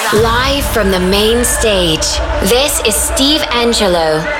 Live from the main stage, this is Steve Angello